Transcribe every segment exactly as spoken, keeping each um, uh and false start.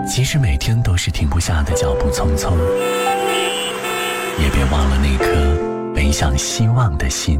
即使每天都是停不下的脚步匆匆，也别忘了那颗奔向希望的心。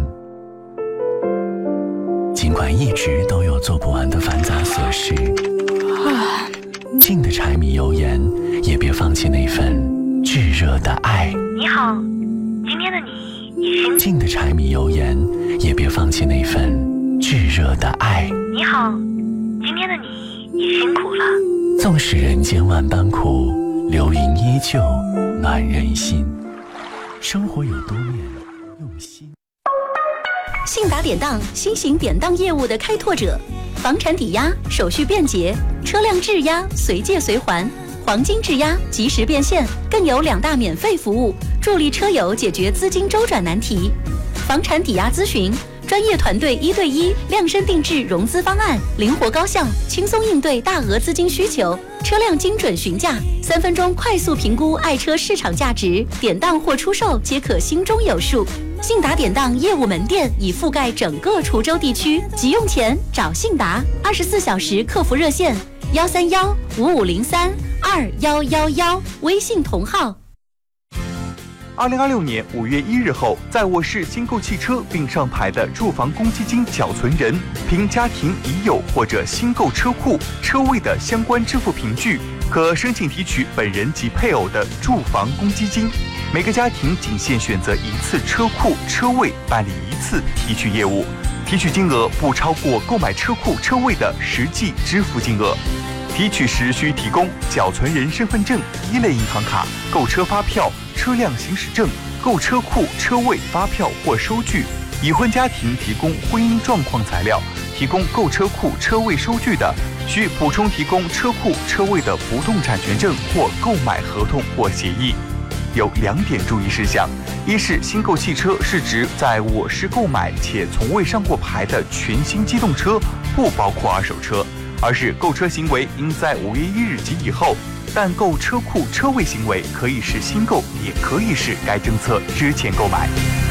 尽管一直都有做不完的繁杂琐事，静的柴米油盐，也别放弃那份炙热的爱。 你好，今天的你已辛静的柴米油盐，也别放弃那份炙热的爱。 你好，今天的你已辛苦了。 纵使人间万般苦，流云依旧暖人心。生活有多面，用心。 信达典当，新型典当业务的开拓者，房产抵押手续便捷，车辆质押随借随还，黄金质押及时变现，更有两大免费服务，助力车友解决资金周转难题。房产抵押咨询，专业团队一对一量身定制融资方案，灵活高效，轻松应对大额资金需求。车辆精准询价，三分钟快速评估爱车市场价值，典当或出售皆可心中有数。信达典当业务门店已覆盖整个滁州地区，急用钱找信达，二十四小时客服热线幺三幺五五零三二幺幺幺，微信同号。 二零二六年五月一日后，在我市新购汽车并上牌的住房公积金缴存人，凭家庭已有或者新购车库车位的相关支付凭据，可申请提取本人及配偶的住房公积金。每个家庭仅限选择一次车库车位办理一次提取业务，提取金额不超过购买车库车位的实际支付金额。提取时需提供缴存人身份证、一类银行卡、购车发票、车辆行驶证、购车库车位发票或收据。已婚家庭提供婚姻状况材料，提供购车库车位收据的，需补充提供车库车位的不动产权证或购买合同或协议。有两点注意事项：一是新购汽车是指在我市购买且从未上过牌的全新机动车，不包括二手车；二是购车行为应在五月一日及以后，但购车库车位行为可以是新购，也可以是该政策之前购买。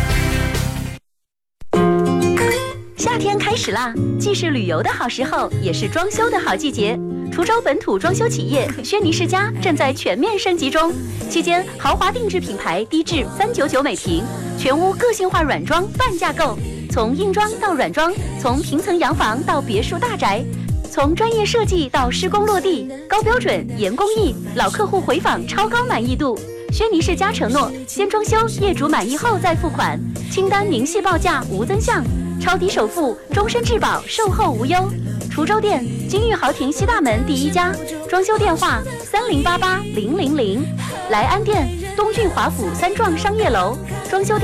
夏天开始啦，既是旅游的好时候，也是装修的好季节。滁州本土装修企业轩尼诗家正在全面升级中，期间豪华定制品牌低至三九九每平，全屋个性化软装半价购，从硬装到软装，从平层洋房到别墅大宅，从专业设计到施工落地，高标准严工艺，老客户回访超高满意度。轩尼诗家承诺，先装修，业主满意后再付款，清单明细报价无增项，超低首付，终身质保，售后无忧。滁州店金玉豪庭西大门第一家，装修电话三零八八零零零。莱安店东郡华府三幢商业楼，装修电